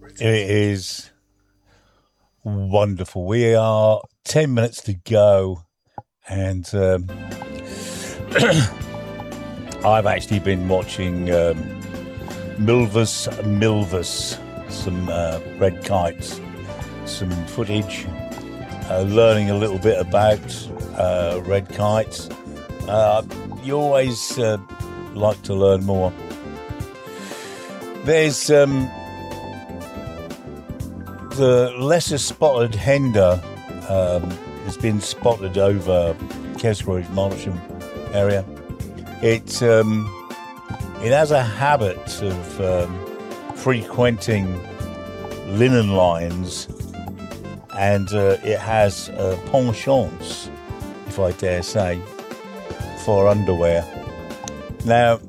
It is wonderful. We are 10 minutes to go, and I've actually been watching Milvus, some red kites, some footage, learning a little bit about red kites. You always like to learn more. There's the lesser spotted hender has been spotted over Keswick, Marsham area. It has a habit of frequenting linen lines, and it has a penchant, if I dare say, for underwear. Now,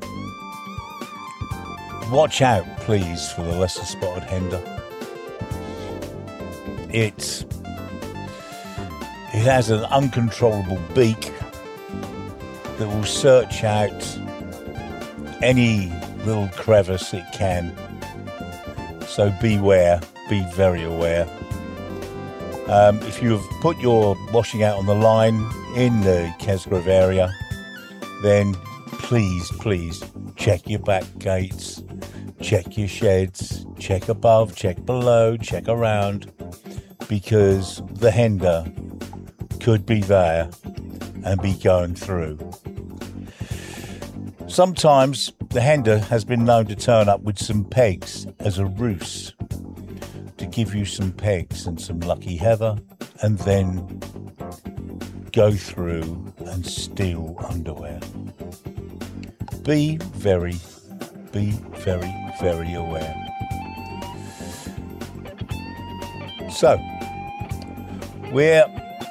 watch out, please, for the lesser spotted hender. It has an uncontrollable beak that will search out any little crevice it can. So beware, be very aware. If you've put your washing out on the line in the Kesgrove area, then please check your back gates, check your sheds, check above, check below, check around, because the hender could be there and be going through. Sometimes the hender has been known to turn up with some pegs as a ruse, to give you some pegs and some lucky heather, and then go through and steal underwear. Be very, very aware. So, we're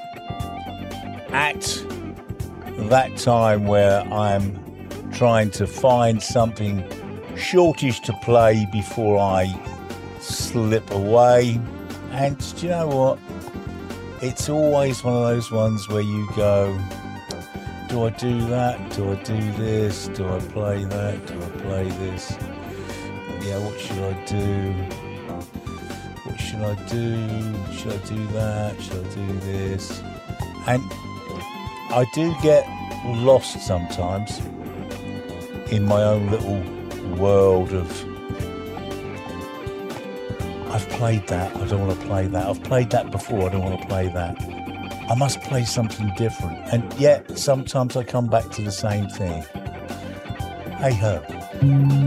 at that time where I'm trying to find something shortish to play before I slip away. And do you know what? It's always one of those ones where you go, do I do that? Do I do this? Do I play that? Do I play this? Yeah, what should I do? What should I do? Should I do that? Should I do this? And I do get lost sometimes in my own little world of, I've played that, I don't want to play that. I've played that before, I don't want to play that. I must play something different. And yet, sometimes I come back to the same thing. Hey ho.